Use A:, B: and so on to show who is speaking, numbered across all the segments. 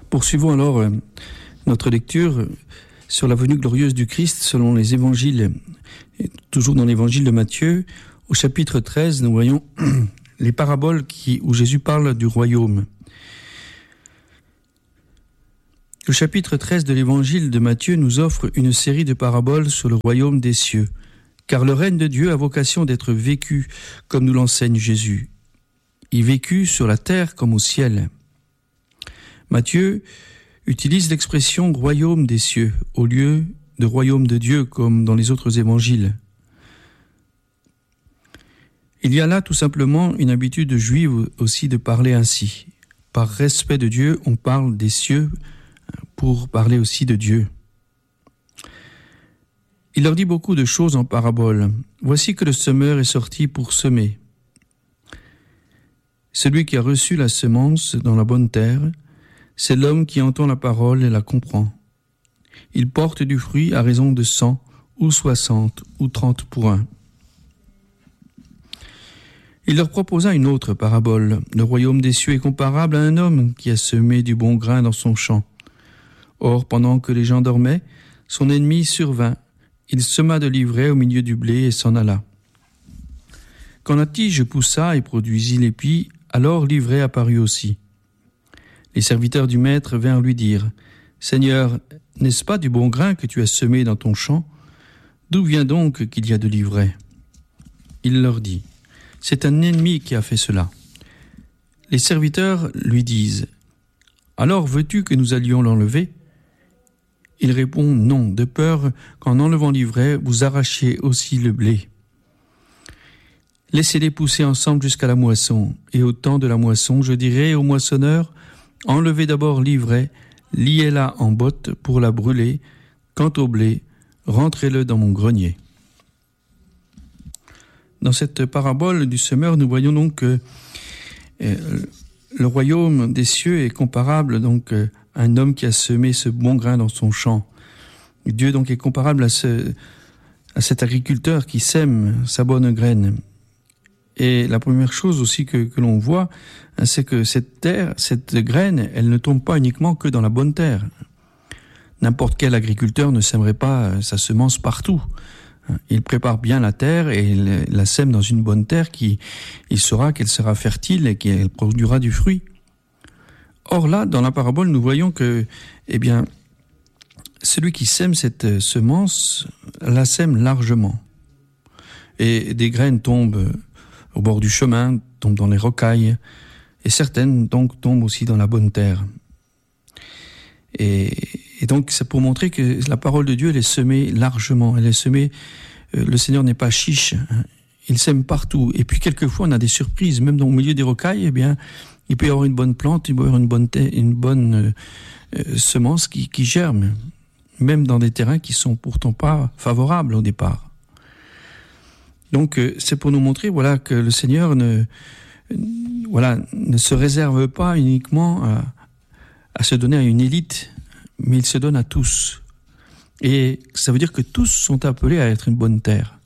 A: Poursuivons alors notre lecture sur la venue glorieuse du Christ selon les évangiles. Et toujours dans l'évangile de Matthieu, au chapitre 13, nous voyons les paraboles où Jésus parle du royaume. Le chapitre 13 de l'évangile de Matthieu nous offre une série de paraboles sur le royaume des cieux, car le règne de Dieu a vocation d'être vécu comme nous l'enseigne Jésus. Il vécut sur la terre comme au ciel. Matthieu utilise l'expression « royaume des cieux » au lieu de « royaume de Dieu » comme dans les autres évangiles. Il y a là tout simplement une habitude juive aussi de parler ainsi. Par respect de Dieu, on parle des cieux pour parler aussi de Dieu. Il leur dit beaucoup de choses en paraboles. Voici que le semeur est sorti pour semer. Celui qui a reçu la semence dans la bonne terre, c'est l'homme qui entend la parole et la comprend. Il porte du fruit à raison de 100 ou 60 ou 30 pour un. Il leur proposa une autre parabole. Le royaume des cieux est comparable à un homme qui a semé du bon grain dans son champ. Or, pendant que les gens dormaient, son ennemi survint. Il sema de l'ivraie au milieu du blé et s'en alla. Quand la tige poussa et produisit l'épi, alors l'ivraie apparut aussi. Les serviteurs du maître vinrent lui dire « Seigneur, n'est-ce pas du bon grain que tu as semé dans ton champ? D'où vient donc qu'il y a de l'ivraie ?» Il leur dit « C'est un ennemi qui a fait cela. » Les serviteurs lui disent « Alors veux-tu que nous allions l'enlever ?» Il répond « Non, de peur qu'en enlevant l'ivraie, vous arrachiez aussi le blé. » Laissez-les pousser ensemble jusqu'à la moisson, et au temps de la moisson, je dirai au moissonneur, enlevez d'abord l'ivraie, liez-la en botte pour la brûler, quant au blé, rentrez-le dans mon grenier. Dans cette parabole du semeur, nous voyons donc que le royaume des cieux est comparable donc à un homme qui a semé ce bon grain dans son champ. Dieu donc est comparable à cet agriculteur qui sème sa bonne graine. Et la première chose aussi que l'on voit, c'est que cette terre, cette graine, elle ne tombe pas uniquement que dans la bonne terre. N'importe quel agriculteur ne sèmerait pas sa semence partout. Il prépare bien la terre et il la sème dans une bonne terre il saura qu'elle sera fertile et qu'elle produira du fruit. Or là, dans la parabole, nous voyons que, celui qui sème cette semence la sème largement. Et des graines tombent au bord du chemin, tombent dans les rocailles, et certaines donc tombent aussi dans la bonne terre. Et donc c'est pour montrer que la parole de Dieu, elle est semée largement, elle est semée, le Seigneur n'est pas chiche, il sème partout. Et puis quelquefois on a des surprises, même au milieu des rocailles, il peut y avoir une bonne plante, il peut y avoir une bonne semence qui germe, même dans des terrains qui sont pourtant pas favorables au départ. Donc c'est pour nous montrer que le Seigneur ne se réserve pas uniquement à se donner à une élite, mais il se donne à tous. Et ça veut dire que tous sont appelés à être une bonne terre.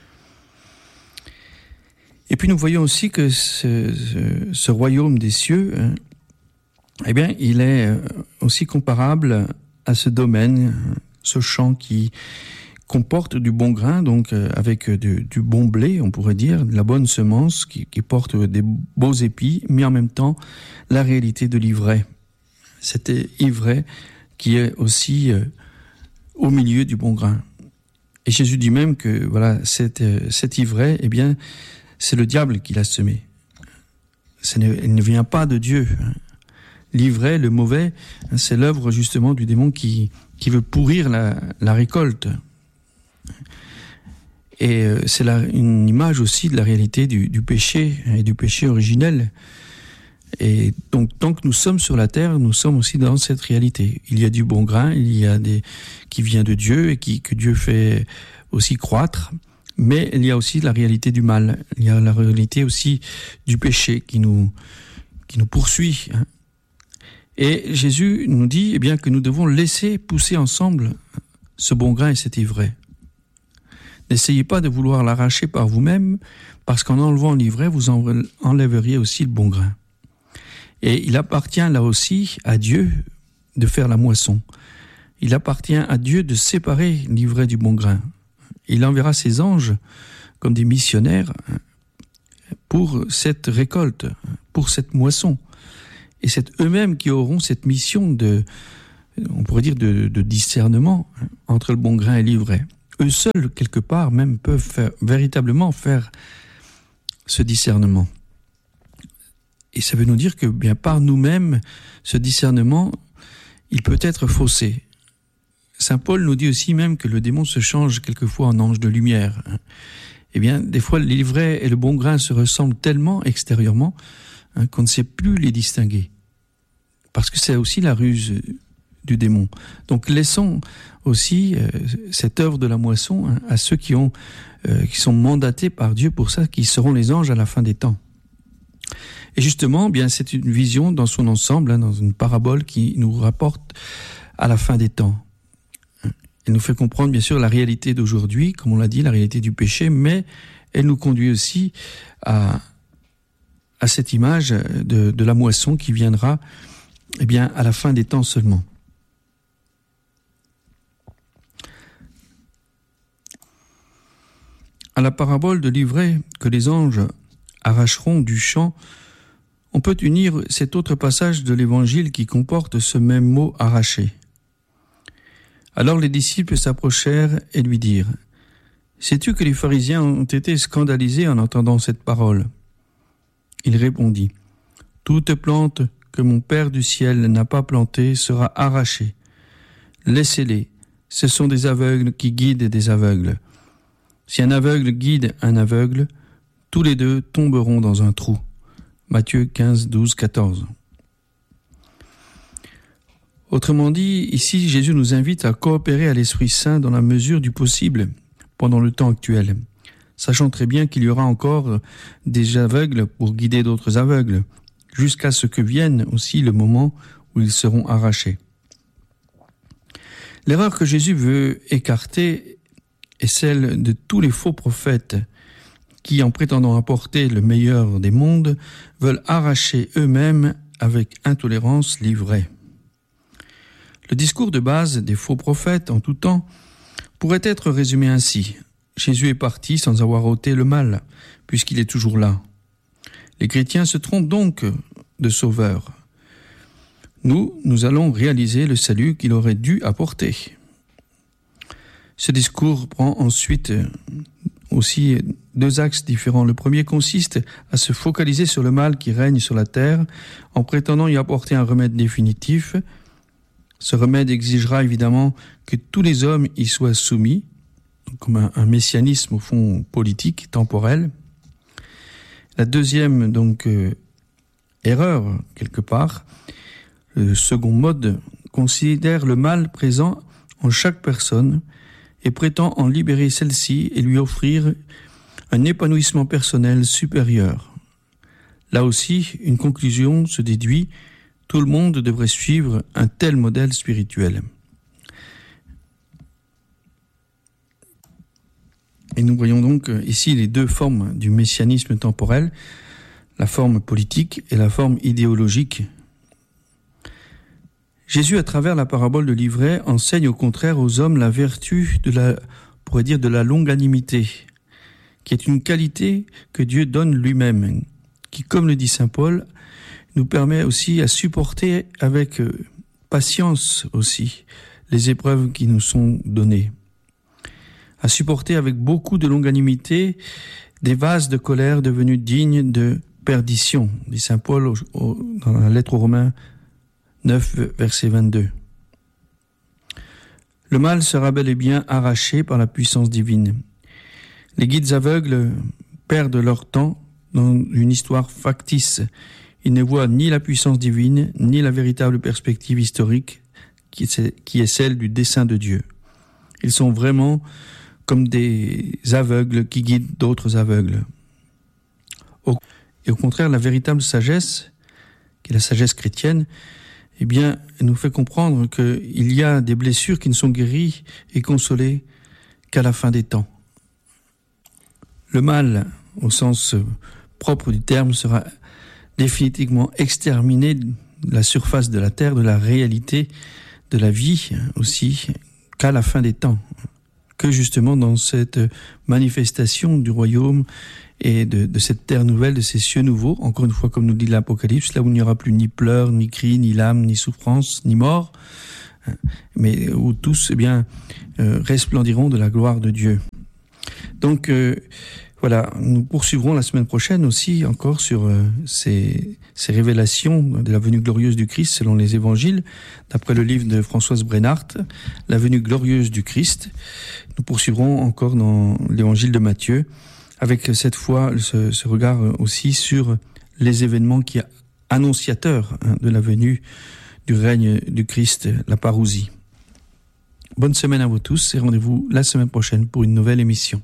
A: Et puis nous voyons aussi que ce royaume des cieux, il est aussi comparable à ce domaine, ce champ qui comporte du bon grain, donc avec du bon blé, on pourrait dire, de la bonne semence qui porte des beaux épis, mais en même temps la réalité de l'ivraie. Cette ivraie qui est aussi au milieu du bon grain. Et Jésus dit même que cette ivraie, c'est le diable qui l'a semée. Elle ne vient pas de Dieu. L'ivraie, le mauvais, c'est l'œuvre justement du démon qui veut pourrir la récolte. Et c'est une image aussi de la réalité du péché et du péché originel. Et donc, tant que nous sommes sur la terre, nous sommes aussi dans cette réalité. Il y a du bon grain, il y a qui vient de Dieu et que Dieu fait aussi croître. Mais il y a aussi la réalité du mal. Il y a la réalité aussi du péché qui nous poursuit. Et Jésus nous dit que nous devons laisser pousser ensemble ce bon grain et cette ivraie. N'essayez pas de vouloir l'arracher par vous-même, parce qu'en enlevant l'ivraie, vous enlèveriez aussi le bon grain. Et il appartient là aussi à Dieu, de faire la moisson. Il appartient à Dieu de séparer l'ivraie du bon grain. Il enverra ses anges comme des missionnaires pour cette récolte, pour cette moisson. Et c'est eux-mêmes qui auront cette mission on pourrait dire de discernement entre le bon grain et l'ivraie. Eux seuls, quelque part, même peuvent véritablement faire ce discernement. Et ça veut nous dire que bien par nous-mêmes, ce discernement, il peut être faussé. Saint Paul nous dit aussi même que le démon se change quelquefois en ange de lumière. Eh bien, des fois, l'ivraie et le bon grain se ressemblent tellement extérieurement qu'on ne sait plus les distinguer. Parce que c'est aussi la ruse du démon. Donc, laissons aussi cette œuvre de la moisson à ceux qui sont mandatés par Dieu pour ça, qui seront les anges à la fin des temps. Et justement, bien, c'est une vision dans son ensemble, dans une parabole qui nous rapporte à la fin des temps. Elle nous fait comprendre, bien sûr, la réalité d'aujourd'hui, comme on l'a dit, la réalité du péché, mais elle nous conduit aussi à cette image de la moisson qui viendra, eh bien, à la fin des temps seulement. À la parabole de l'ivraie que les anges arracheront du champ, on peut unir cet autre passage de l'Évangile qui comporte ce même mot « arracher ». Alors les disciples s'approchèrent et lui dirent « Sais-tu que les pharisiens ont été scandalisés en entendant cette parole ?» Il répondit « Toute plante que mon Père du ciel n'a pas plantée sera arrachée. Laissez-les, ce sont des aveugles qui guident des aveugles. Si un aveugle guide un aveugle, tous les deux tomberont dans un trou. » Matthieu 15, 12, 14. Autrement dit, ici, Jésus nous invite à coopérer à l'Esprit Saint dans la mesure du possible pendant le temps actuel, sachant très bien qu'il y aura encore des aveugles pour guider d'autres aveugles, jusqu'à ce que vienne aussi le moment où ils seront arrachés. L'erreur que Jésus veut écarter est celle de tous les faux prophètes qui, en prétendant apporter le meilleur des mondes, veulent arracher eux-mêmes avec intolérance l'ivraie. Le discours de base des faux prophètes en tout temps pourrait être résumé ainsi. Jésus est parti sans avoir ôté le mal, puisqu'il est toujours là. Les chrétiens se trompent donc de sauveur. Nous allons réaliser le salut qu'il aurait dû apporter. Ce discours prend ensuite aussi deux axes différents. Le premier consiste à se focaliser sur le mal qui règne sur la terre en prétendant y apporter un remède définitif. Ce remède exigera évidemment que tous les hommes y soient soumis, comme un messianisme au fond politique, temporel. La deuxième erreur, quelque part, le second mode considère le mal présent en chaque personne et prétend en libérer celle-ci et lui offrir un épanouissement personnel supérieur. Là aussi, une conclusion se déduit: tout le monde devrait suivre un tel modèle spirituel. Et nous voyons donc ici les deux formes du messianisme temporel, la forme politique et la forme idéologique. Jésus, à travers la parabole de l'ivraie, enseigne au contraire aux hommes la vertu de la longanimité, qui est une qualité que Dieu donne lui-même, qui, comme le dit saint Paul, nous permet aussi à supporter avec patience aussi les épreuves qui nous sont données, à supporter avec beaucoup de longanimité des vases de colère devenus dignes de perdition, dit saint Paul dans la lettre aux Romains 9, verset 22. Le mal sera bel et bien arraché par la puissance divine. Les guides aveugles perdent leur temps dans une histoire factice. Ils ne voient ni la puissance divine, ni la véritable perspective historique qui est celle du dessein de Dieu. Ils sont vraiment comme des aveugles qui guident d'autres aveugles. Et au contraire, la véritable sagesse, qui est la sagesse chrétienne, eh bien, elle nous fait comprendre qu'il y a des blessures qui ne sont guéries et consolées qu'à la fin des temps. Le mal, au sens propre du terme, sera définitivement exterminé la surface de la terre, de la réalité de la vie aussi, qu'à la fin des temps, que justement dans cette manifestation du royaume et de cette terre nouvelle, de ces cieux nouveaux, encore une fois comme nous dit l'Apocalypse, là où il n'y aura plus ni pleurs, ni cris, ni larmes, ni souffrance, ni mort, mais où tous resplendiront de la gloire de Dieu. Donc voilà, nous poursuivrons la semaine prochaine aussi encore sur ces révélations de la venue glorieuse du Christ selon les évangiles, d'après le livre de Françoise Brennhardt, La venue glorieuse du Christ. Nous poursuivrons encore dans l'évangile de Matthieu, avec cette fois ce regard aussi sur les événements qui annonciateurs de la venue du règne du Christ, la parousie. Bonne semaine à vous tous et rendez-vous la semaine prochaine pour une nouvelle émission.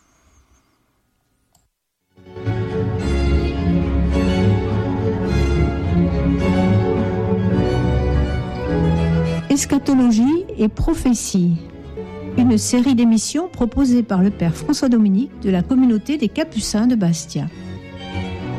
B: Eschatologie et prophétie, une série d'émissions proposée par le Père François Dominique de la communauté des Capucins de Bastia.